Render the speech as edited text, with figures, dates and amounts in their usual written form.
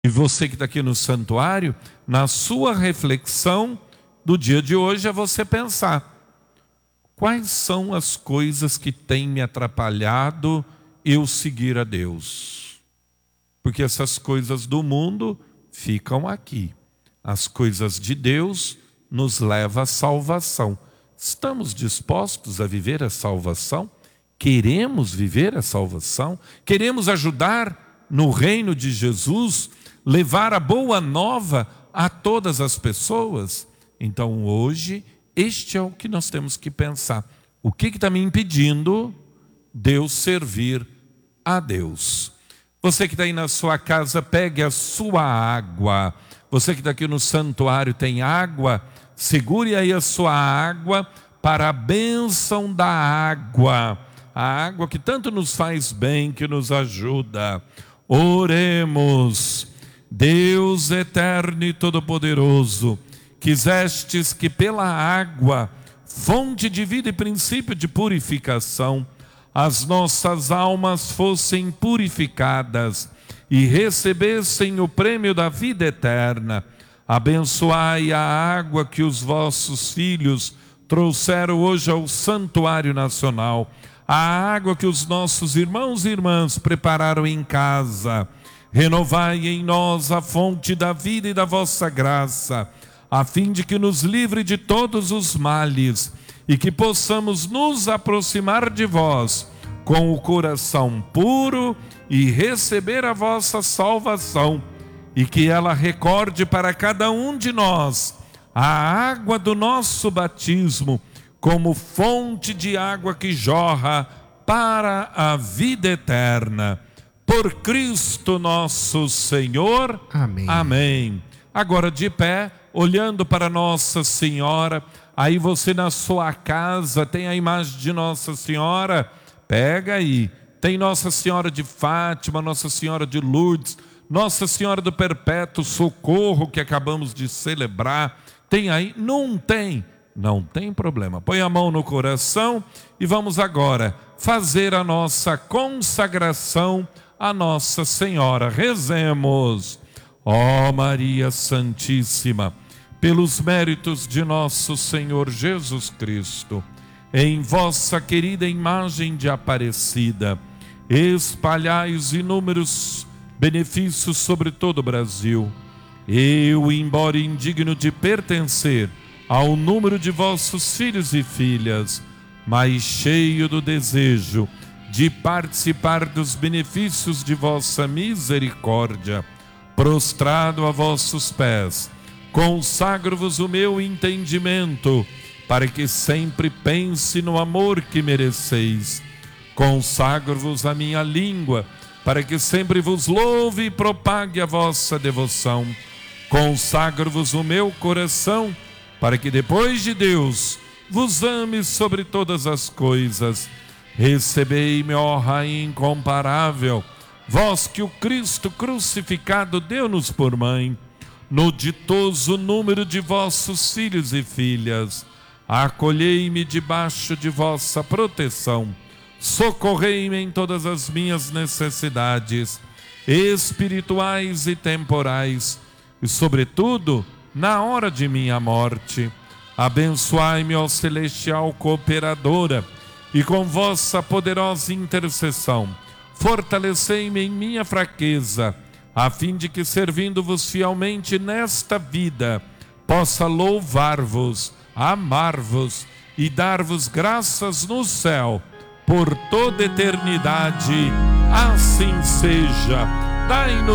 E você que está aqui no santuário, na sua reflexão do dia de hoje é você pensar: quais são as coisas que têm me atrapalhado eu seguir a Deus? Porque essas coisas do mundo ficam aqui. As coisas de Deus nos levam à salvação. Estamos dispostos a viver a salvação? Queremos viver a salvação? Queremos ajudar no reino de Jesus, levar a boa nova a todas as pessoas? Então hoje, este é o que nós temos que pensar. O que está me impedindo de eu servir a Deus? Você que está aí na sua casa, pegue a sua água. Você que está aqui no santuário tem água, segure aí a sua água para a bênção da água. A água que tanto nos faz bem, que nos ajuda. Oremos. Deus eterno e todo-poderoso, quisestes que pela água, fonte de vida e princípio de purificação, as nossas almas fossem purificadas e recebessem o prêmio da vida eterna. Abençoai a água que os vossos filhos trouxeram hoje ao Santuário Nacional, a água que os nossos irmãos e irmãs prepararam em casa. Renovai em nós a fonte da vida e da vossa graça, a fim de que nos livre de todos os males e que possamos nos aproximar de vós com o coração puro e receber a vossa salvação, e que ela recorde para cada um de nós a água do nosso batismo como fonte de água que jorra para a vida eterna. Por Cristo nosso Senhor. Amém. Amém. Agora de pé, olhando para Nossa Senhora. Aí você na sua casa tem a imagem de Nossa Senhora. Pega aí. Tem Nossa Senhora de Fátima, Nossa Senhora de Lourdes, Nossa Senhora do Perpétuo Socorro, que acabamos de celebrar. Tem aí? Não tem? Não tem problema. Põe a mão no coração e vamos agora fazer a nossa consagração a Nossa Senhora. Rezemos. Ó Maria Santíssima, pelos méritos de nosso Senhor Jesus Cristo, em vossa querida imagem de Aparecida, espalhai os inúmeros benefícios sobre todo o Brasil. Eu, embora indigno de pertencer ao número de vossos filhos e filhas, mas cheio do desejo de participar dos benefícios de vossa misericórdia, prostrado a vossos pés, consagro-vos o meu entendimento, para que sempre pense no amor que mereceis. Consagro-vos a minha língua, para que sempre vos louve e propague a vossa devoção. Consagro-vos o meu coração, para que depois de Deus vos ame sobre todas as coisas. Recebei-me, ó Rainha incomparável, vós que o Cristo crucificado deu-nos por mãe, no ditoso número de vossos filhos e filhas. Acolhei-me debaixo de vossa proteção, socorrei-me em todas as minhas necessidades, espirituais e temporais, e sobretudo na hora de minha morte. Abençoai-me, ó celestial cooperadora, e com vossa poderosa intercessão, fortalecei-me em minha fraqueza, a fim de que, servindo-vos fielmente nesta vida, possa louvar-vos, amar-vos e dar-vos graças no céu, por toda eternidade. Assim seja. Dai-nos